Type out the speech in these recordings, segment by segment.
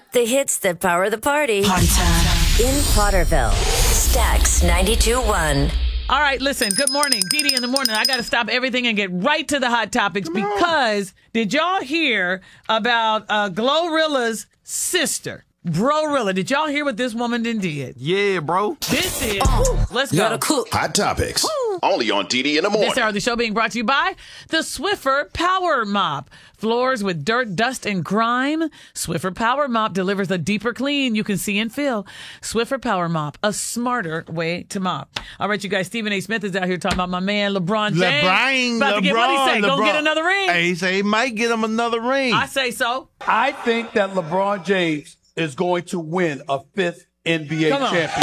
The hits that power the party. In Potterville. Stax 92.1. All right, listen, good morning. Dee in the morning. I got to stop everything and get right to the hot topics because did y'all hear about Glorilla's sister? Brorilla, did y'all hear what this woman did? Yeah, bro. This is, let's go. Hot topics. Only on DD in the morning. This hour of the show being brought to you by the Swiffer Power Mop. Floors with dirt, dust, and grime. Swiffer Power Mop delivers a deeper clean you can see and feel. Swiffer Power Mop, a smarter way to mop. All right, you guys, Stephen A. Smith is out here talking about my man LeBron James. About to get what he say? Gonna get another ring? Hey, he say he might get him another ring. I say so. I think that LeBron James is going to win a fifth NBA championship.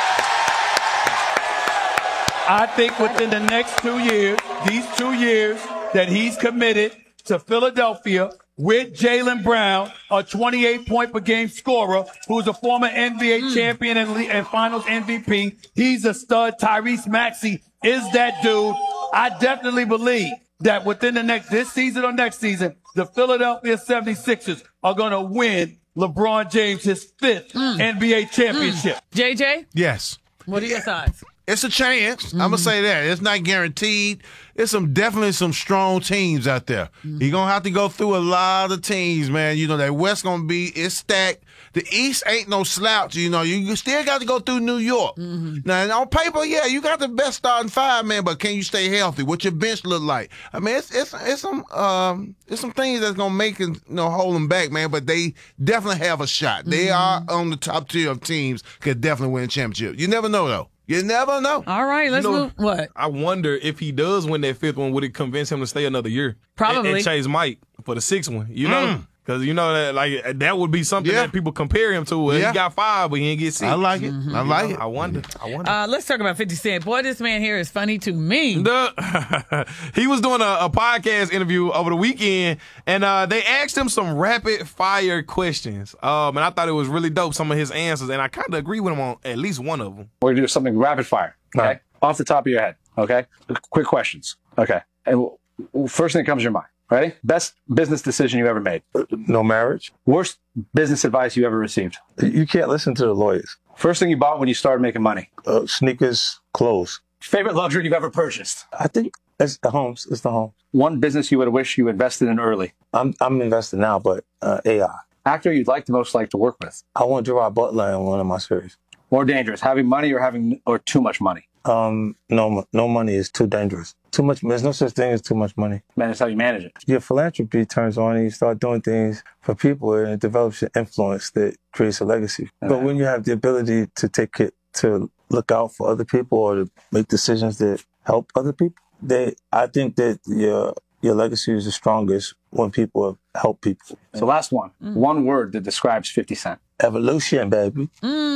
I think within the next 2 years, these 2 years that he's committed to Philadelphia with Jaylen Brown, a 28-point-per-game scorer who's a former NBA champion and finals MVP. He's a stud. Tyrese Maxey is that dude. I definitely believe that within this season or next season, the Philadelphia 76ers are going to win LeBron James his fifth NBA championship. JJ? Yes. What are your thoughts? It's a chance. I'm gonna say that. It's not guaranteed. There's definitely some strong teams out there. You're gonna have to go through a lot of teams, man. You know, that West it's stacked. The East ain't no slouch. You know, you still got to go through New York. Now, on paper, yeah, you got the best starting five, man, but can you stay healthy? What your bench look like? I mean, it's some things that's gonna make it, hold them back, man. But they definitely have a shot. They are on the top tier of teams could definitely win a championship. You never know though. You never know. All right, let's move. What? I wonder if he does win that fifth one, would it convince him to stay another year? Probably. And chase Mike for the sixth one, Because that that would be something that people compare him to. He got 5, but he didn't get 6. I like it. I like it. I wonder. Let's talk about 50 Cent. Boy, this man here is funny to me. He was doing a podcast interview over the weekend, and they asked him some rapid fire questions. And I thought it was really dope, some of his answers, and I kind of agree with him on at least one of them. We're going to do something rapid fire, okay? Right. Off the top of your head, okay? Quick questions, okay? And first thing that comes to your mind. Ready? Best business decision you ever made? No marriage. Worst business advice you ever received? You can't listen to the lawyers. First thing you bought when you started making money? Sneakers, clothes. Favorite luxury you've ever purchased? I think it's the homes. It's the home. One business you would wish you invested in early? I'm investing now, but AI. Actor you'd most like to work with? I want Gerard Butler in one of my series. More dangerous, having money or too much money? No money is too dangerous. Too much. There's no such thing as too much money. Man, that's how you manage it. Your philanthropy turns on and you start doing things for people and it develops an influence that creates a legacy. But when you have the ability to look out for other people or to make decisions that help other people, I think that your legacy is the strongest when people help people. So last one. One word that describes 50 Cent. Evolution, baby.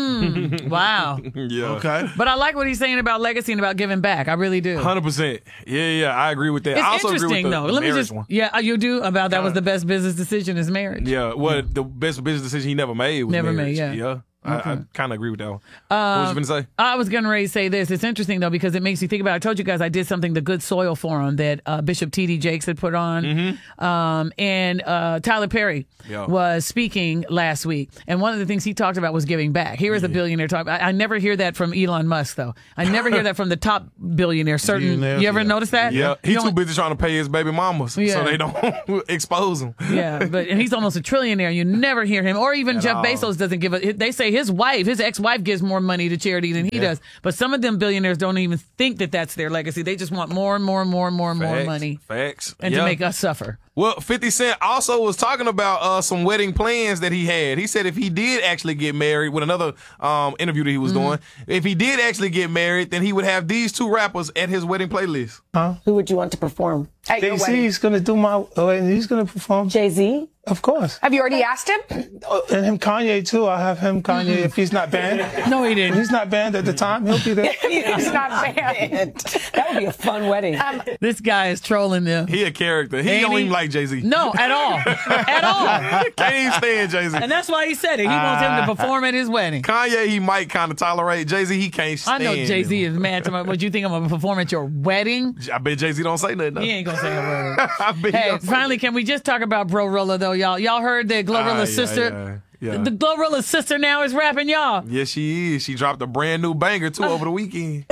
Wow. Yeah. Okay. But I like what he's saying about legacy and about giving back. I really do. 100%. Yeah, I agree with that. It's I also interesting, agree with though. Let me just. one. Yeah, you do about that was the best business decision is marriage. Yeah, the best business decision he never made was marriage. Yeah. I kind of agree with that one. What was you going to say? I was going to say this. It's interesting, though, because it makes you think about it. I told you guys I did something, the Good Soil Forum that Bishop T.D. Jakes had put on. And Tyler Perry was speaking last week. And one of the things he talked about was giving back. Here is a billionaire talk. I never hear that from Elon Musk, though. I never hear that from the top billionaire. You ever notice that? Yeah. He's too busy trying to pay his baby mamas so they don't expose him. Yeah, and he's almost a trillionaire. You never hear him. Or even Jeff Bezos doesn't give a... They say his ex-wife gives more money to charity than he does. But some of them billionaires don't even think that that's their legacy. They just want more and more and more and more and more money. Facts. And to make us suffer. Well, 50 Cent also was talking about some wedding plans that he had. He said if he did actually get married, with another interview that he was doing, if he did actually get married, then he would have these 2 rappers at his wedding playlist. Who would you want to perform at your wedding? Jay-Z's going to do my wedding. He's going to perform. Jay-Z? Of course. Have you already asked him? And him, Kanye, too. I have him, Kanye, if he's not banned. No, he didn't. He's not banned at the time. He'll be there. He's not banned. That would be a fun wedding. This guy is trolling them. He a character. He don't even like Jay-Z. No, at all. At all. Can't even stand Jay-Z. And that's why he said it. He wants him to perform at his wedding. Kanye, he might kind of tolerate. Jay-Z, he can't stand I know Jay-Z is mad to me. What, you think I'm going to perform at your wedding? I bet Jay-Z don't say nothing. He ain't going to say a word. I bet Hey, finally, can we just talk about Brorilla, though, y'all? Y'all heard that Glorilla's sister The Glorilla's sister now is rapping, y'all. Yes, she is. She dropped a brand new banger, too, over the weekend.